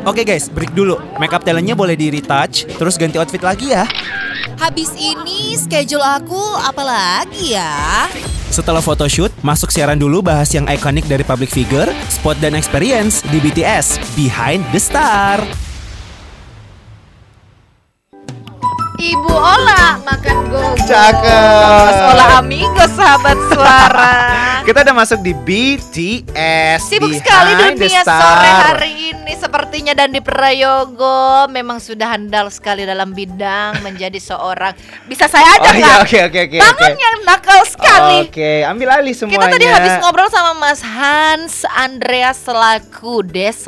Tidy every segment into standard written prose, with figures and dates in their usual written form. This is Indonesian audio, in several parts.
Oke guys, break dulu. Makeup talentnya boleh di retouch, terus ganti outfit lagi ya. Habis ini schedule aku apa lagi ya? Setelah photoshoot, masuk siaran dulu bahas yang ikonik dari public figure, spot dan experience di BTS Behind the Star. Ibu Ola makan gogo. Cakep. Ola amigo sahabat suara. Kita udah masuk di BTS Sibuk Behind sekali the dunia Star. sore hari ini. Sepertinya Dandi Prayogo memang sudah handal sekali dalam bidang menjadi seorang. Bisa saya ajak Oh iya, nggak? oke. Tangan yang nakal sekali. Oke, ambil alih semuanya. Kita tadi habis ngobrol sama Mas Hans Andreas selaku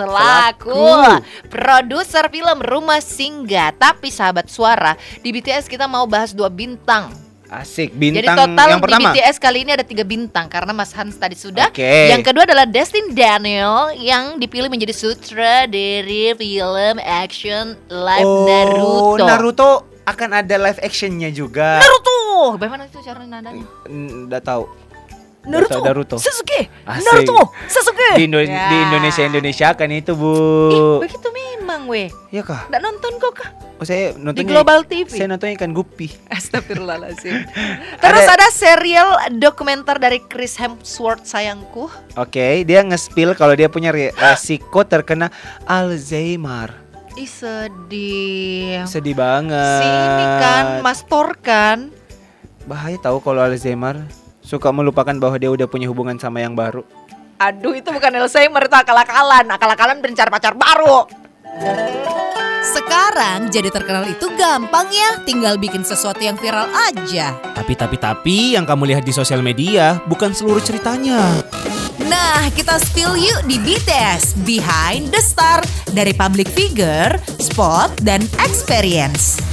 produser film Rumah Singgah. Tapi sahabat suara, di BTS kita mau bahas 2 bintang. Asik, Jadi bintang total yang pertama. di BTS kali ini ada 3 bintang karena Mas Hans tadi sudah. Oke. Yang kedua adalah Destin Daniel yang dipilih menjadi sutradara film action live Naruto. Naruto akan ada live actionnya juga. Naruto. Bagaimana itu cara nadanya? Nggak tahu. Naruto. Sasuke. Asik. Naruto. Sasuke. Di Indonesia kan itu, Bu. Begitu memang weh. Iya kah? Nggak nonton kok kah? Oh, saya Di nontonnya Global TV. Saya nonton Ikan Gupi. Astagfirullahaladzim. Terus ada serial dokumenter dari Chris Hemsworth sayangku. Oke, dia nge-spill kalau dia punya resiko terkena Alzheimer. Ih sedih. Sedih banget. Si ini kan Mas Thor kan. Bahaya tahu kalau Alzheimer. Suka melupakan bahwa dia udah punya hubungan sama yang baru. Aduh itu bukan Alzheimer, itu akal-akalan. Akal-akalan mencari pacar baru. Sekarang jadi terkenal itu gampang ya, tinggal bikin sesuatu yang viral aja. Tapi yang kamu lihat di sosial media bukan seluruh ceritanya. Nah, kita spill yuk di BTS Behind the Star dari public figure, spot, dan experience.